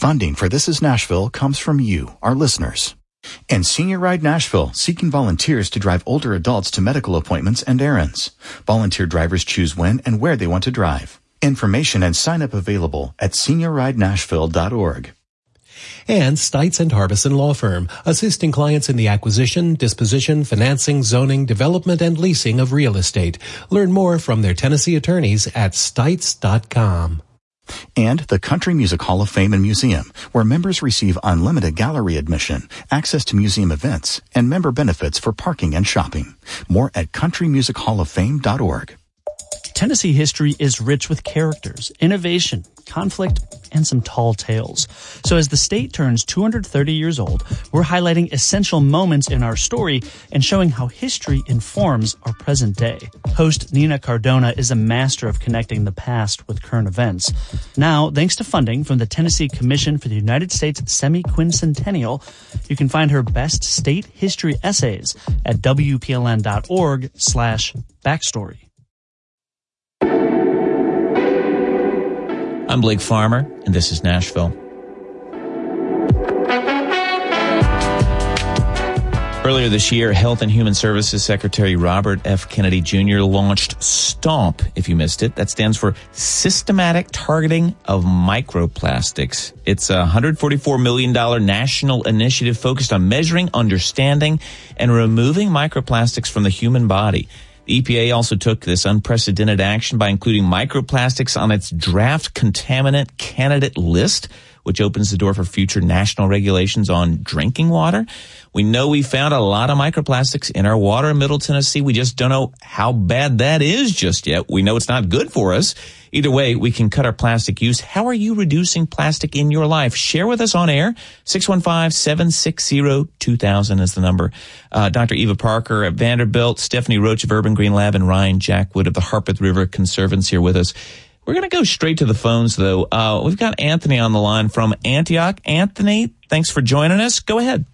Funding for This Is Nashville comes from you, our listeners. And Senior Ride Nashville, seeking volunteers to drive older adults to medical appointments and errands. Volunteer drivers choose when and where they want to drive. Information and sign-up available at seniorridenashville.org. And Stites and Harbison Law Firm, assisting clients in the acquisition, disposition, financing, zoning, development, and leasing of real estate. Learn more from their Tennessee attorneys at stites.com. And the Country Music Hall of Fame and Museum, where members receive unlimited gallery admission, access to museum events, and member benefits for parking and shopping. More at countrymusichалloffame.org. Tennessee history is rich with characters, innovation, conflict, and some tall tales. So as the state turns 230 years old, we're highlighting essential moments in our story and showing how history informs our present day. Host Nina Cardona is a master of connecting the past with current events. Now, thanks to funding from the Tennessee Commission for the United States Semi-Quincentennial, you can find her best state history essays at WPLN.org/backstory. I'm Blake Farmer, and this is Nashville. Earlier this year, Health and Human Services Secretary Robert F. Kennedy Jr. launched STOMP, if you missed it. That stands for Systematic Targeting of Microplastics. It's a $144 million national initiative focused on measuring, understanding, and removing microplastics from the human body. The EPA also took this unprecedented action by including microplastics on its draft contaminant candidate list, which opens the door for future national regulations on drinking water. We know we found a lot of microplastics in our water in Middle Tennessee. We just don't know how bad that is just yet. We know it's not good for us. Either way, we can cut our plastic use. How are you reducing plastic in your life? Share with us on air. 615-760-2000 is the number. Dr. Eva Parker at Vanderbilt, Stephanie Roach of Urban Green Lab, and Ryan Jackwood of the Harpeth River Conservancy are with us. We're going to go straight to the phones, though. We've got Anthony on the line from Antioch. Anthony, thanks for joining us. Go ahead.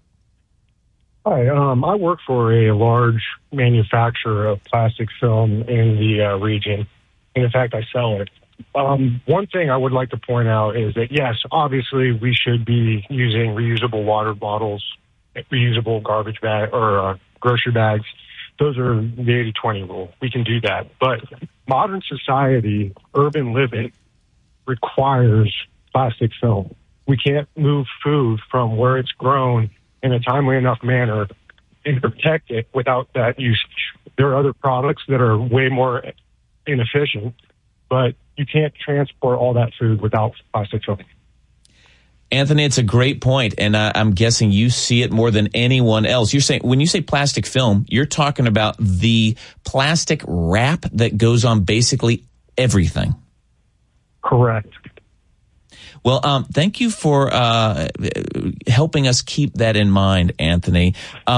Hi, I work for a large manufacturer of plastic film in the region. And in fact, I sell it. One thing I would like to point out is that, yes, obviously we should be using reusable water bottles, reusable garbage bag or grocery bags. Those are the 80-20 rule. We can do that. But modern society, urban living, requires plastic film. We can't move food from where it's grown in a timely enough manner and protect it without that usage. There are other products that are way more inefficient, but you can't transport all that food without plastic film. Anthony, it's a great point, and I'm guessing you see it more than anyone else. You're saying, when you say plastic film, you're talking about the plastic wrap that goes on basically everything. Correct. Well, thank you for helping us keep that in mind, Anthony.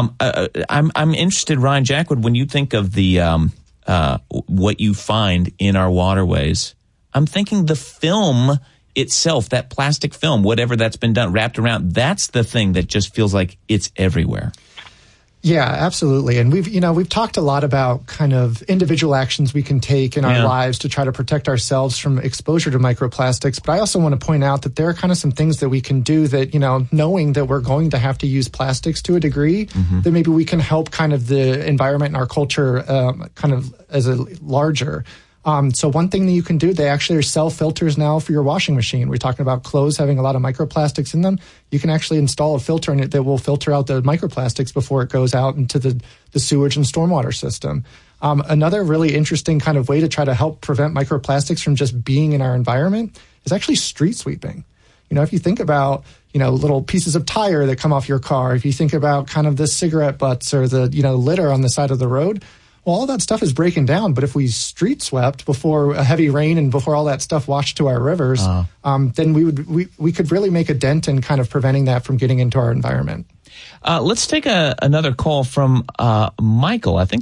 I'm interested, Ryan Jackwood, when you think of the what you find in our waterways, I'm thinking the film itself, that plastic film, whatever that's been done, wrapped around, that's the thing that just feels like it's everywhere. Yeah, absolutely. And we've talked a lot about kind of individual actions we can take in our lives to try to protect ourselves from exposure to microplastics. But I also want to point out that there are kind of some things that we can do that, knowing that we're going to have to use plastics to a degree, that maybe we can help kind of the environment and our culture kind of as a larger. So one thing that you can do, they actually sell filters now for your washing machine. We're talking about clothes having a lot of microplastics in them. You can actually install a filter in it that will filter out the microplastics before it goes out into the sewage and stormwater system. Another really interesting kind of way to try to help prevent microplastics from just being in our environment is actually street sweeping. If you think about, little pieces of tire that come off your car, if you think about kind of the cigarette butts or the, litter on the side of the road, well, all that stuff is breaking down, but if we street swept before a heavy rain and before all that stuff washed to our rivers, then we could really make a dent in kind of preventing that from getting into our environment. Let's take another call from Michael. I think